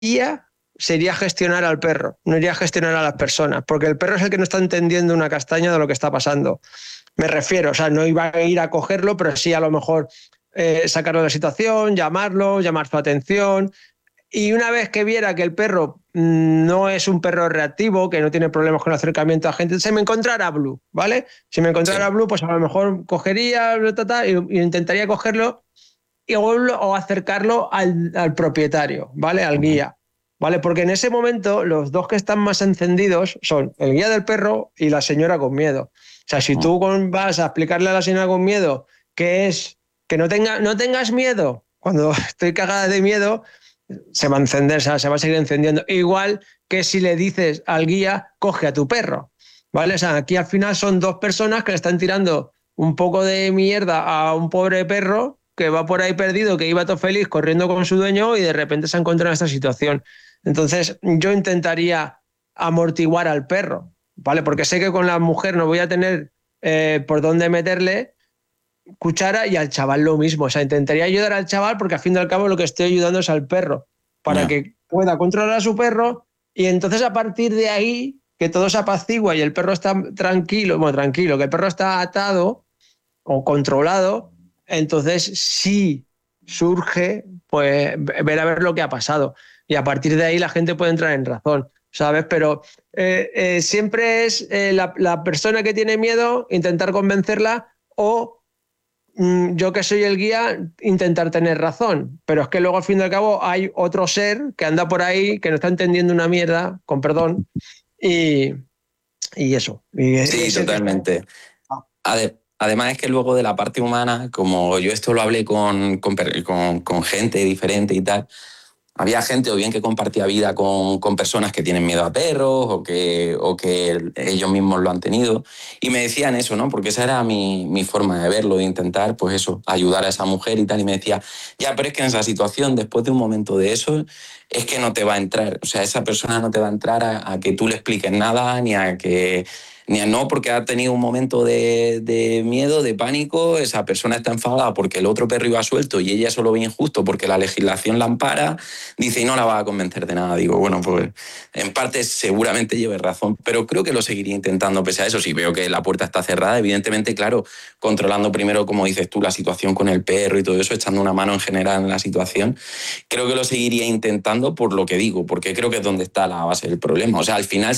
guía sería gestionar al perro, no iría a gestionar a las personas, porque el perro es el que no está entendiendo una castaña de lo que está pasando. Me refiero, o sea, no iba a ir a cogerlo, pero sí a lo mejor sacarlo de la situación, llamarlo, llamar su atención. Y una vez que viera que el perro no es un perro reactivo, que no tiene problemas con el acercamiento a gente, se me encontrara Blue, ¿vale? Si me encontrara Sí. Blue, pues a lo mejor cogería y intentaría cogerlo o acercarlo al propietario, ¿vale? Al Ujú. guía, ¿vale? Porque en ese momento los dos que están más encendidos son el guía del perro y la señora con miedo. O sea, si tú vas a explicarle a la señora con miedo que es que no tengas miedo, cuando estoy cagada de miedo, se va a encender, o sea, se va a seguir encendiendo. Igual que si le dices al guía, coge a tu perro, ¿vale? O sea, aquí al final son dos personas que le están tirando un poco de mierda a un pobre perro que va por ahí perdido, que iba todo feliz corriendo con su dueño y de repente se ha encontrado en esta situación. Entonces, yo intentaría amortiguar al perro, ¿vale? Porque sé que con la mujer no voy a tener por dónde meterle cuchara y al chaval lo mismo. O sea, intentaría ayudar al chaval porque al fin y al cabo lo que estoy ayudando es al perro para Ya. que pueda controlar a su perro y entonces a partir de ahí que todo se apacigua y el perro está tranquilo, bueno, tranquilo, que el perro está atado o controlado, entonces sí surge pues ver a ver lo que ha pasado y a partir de ahí la gente puede entrar en razón, ¿sabes? Pero siempre es la persona que tiene miedo intentar convencerla o yo que soy el guía, intentar tener razón. Pero es que luego, al fin y al cabo, hay otro ser que anda por ahí, que no está entendiendo una mierda, con perdón, y, y eso. Y Sí, es el que está. totalmente. Además es que luego de la parte humana, como yo esto lo hablé con gente diferente y tal, había gente o bien que compartía vida con personas que tienen miedo a perros o que ellos mismos lo han tenido. Y me decían eso, ¿no? Porque esa era mi forma de verlo, de intentar, pues eso, ayudar a esa mujer y tal. Y me decía, ya, pero es que en esa situación, después de un momento de eso, es que no te va a entrar. O sea, esa persona no te va a entrar a que tú le expliques nada, ni a que... Ni a no, porque ha tenido un momento de miedo, de pánico, esa persona está enfadada porque el otro perro iba suelto y ella eso lo ve injusto porque la legislación la ampara. Dice, y no la va a convencer de nada. Digo, bueno, pues en parte seguramente lleve razón, pero creo que lo seguiría intentando pese a eso. Si veo que la puerta está cerrada, evidentemente, claro, controlando primero, como dices tú, la situación con el perro y todo eso, echando una mano en general en la situación, creo que lo seguiría intentando por lo que digo, porque creo que es donde está la base del problema. O sea, al final,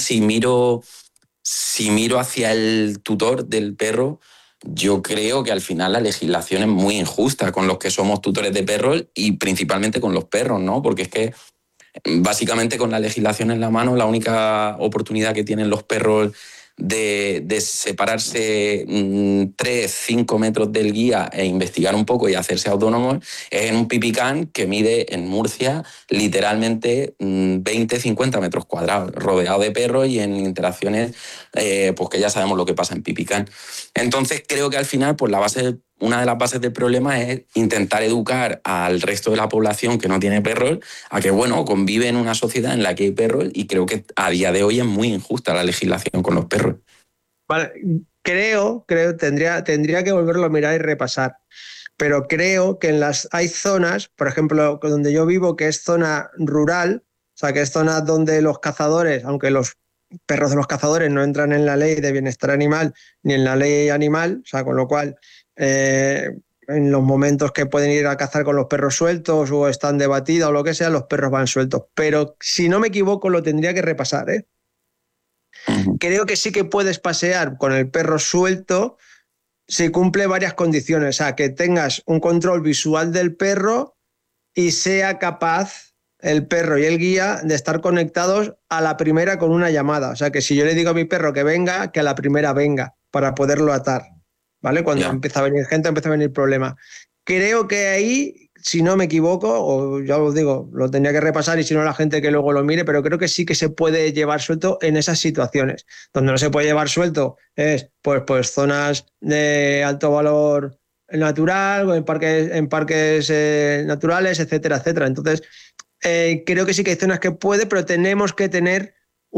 si miro hacia el tutor del perro, yo creo que al final la legislación es muy injusta con los que somos tutores de perros y principalmente con los perros, ¿no? Porque es que básicamente con la legislación en la mano, la única oportunidad que tienen los perros de separarse 3, 5 metros del guía e investigar un poco y hacerse autónomos es en un pipicán que mide en Murcia literalmente 20, 50 metros cuadrados, rodeado de perros y en interacciones, pues que ya sabemos lo que pasa en pipicán. Entonces creo que al final, pues una de las bases del problema es intentar educar al resto de la población que no tiene perros a que, bueno, convive en una sociedad en la que hay perros y creo que a día de hoy es muy injusta la legislación con los perros. Vale, tendría que volverlo a mirar y repasar. Pero creo que hay zonas, por ejemplo, donde yo vivo, que es zona rural, o sea, que es zona donde los cazadores, aunque los perros de los cazadores no entran en la ley de bienestar animal ni en la ley animal, o sea, con lo cual en los momentos que pueden ir a cazar con los perros sueltos o están de batida o lo que sea, los perros van sueltos. Pero si no me equivoco, lo tendría que repasar, ¿eh? Creo que sí que puedes pasear con el perro suelto si cumple varias condiciones, o sea, que tengas un control visual del perro y sea capaz el perro y el guía de estar conectados a la primera con una llamada. O sea, que si yo le digo a mi perro que venga, que a la primera venga para poderlo atar. ¿Vale? Cuando Ya. empieza a venir gente, empieza a venir problema. Creo que ahí, si no me equivoco, o ya os digo, lo tendría que repasar y si no la gente que luego lo mire, pero creo que sí que se puede llevar suelto en esas situaciones. Donde no se puede llevar suelto es pues zonas de alto valor natural, o en parques naturales, etcétera, etcétera. Entonces, creo que sí que hay zonas que puede, pero tenemos que tener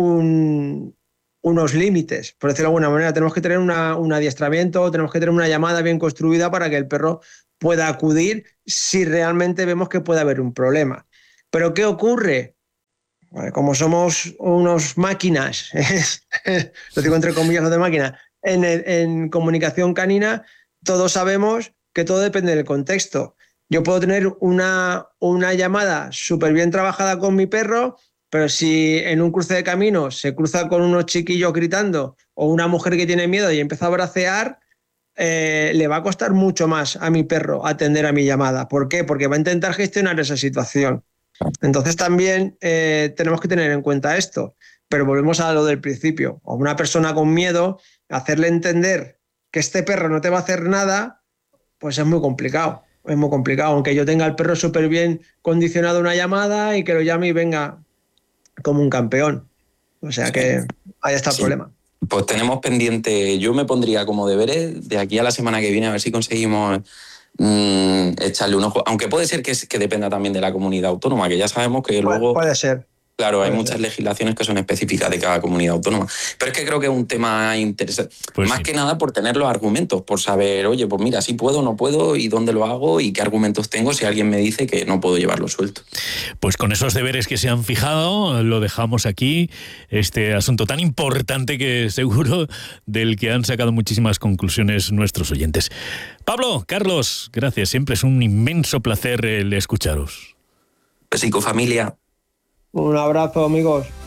unos límites, por decirlo de alguna manera. Tenemos que tener un adiestramiento, tenemos que tener una llamada bien construida para que el perro pueda acudir si realmente vemos que puede haber un problema. Pero ¿qué ocurre? Vale, como somos unos máquinas, lo digo entre comillas lo de máquina, en comunicación canina, todos sabemos que todo depende del contexto. Yo puedo tener una llamada súper bien trabajada con mi perro, pero si en un cruce de caminos se cruza con unos chiquillos gritando o una mujer que tiene miedo y empieza a bracear, le va a costar mucho más a mi perro atender a mi llamada. ¿Por qué? Porque va a intentar gestionar esa situación. Entonces también tenemos que tener en cuenta esto, pero volvemos a lo del principio. A una persona con miedo, hacerle entender que este perro no te va a hacer nada, pues es muy complicado. Es muy complicado, aunque yo tenga el perro súper bien condicionado a una llamada y que lo llame y venga como un campeón. O sea que ahí está el problema. Pues tenemos pendiente, yo me pondría como deberes de aquí a la semana que viene a ver si conseguimos echarle un ojo, aunque puede ser que dependa también de la comunidad autónoma, que ya sabemos que luego... Puede ser. Claro, hay muchas legislaciones que son específicas de cada comunidad autónoma. Pero es que creo que es un tema interesante. Pues más que nada por tener los argumentos, por saber, oye, pues mira, si puedo, no puedo, y dónde lo hago, y qué argumentos tengo si alguien me dice que no puedo llevarlo suelto. Pues con esos deberes que se han fijado, lo dejamos aquí. Este asunto tan importante que seguro del que han sacado muchísimas conclusiones nuestros oyentes. Pablo, Carlos, gracias. Siempre es un inmenso placer el escucharos. Besico, familia. Un abrazo, amigos.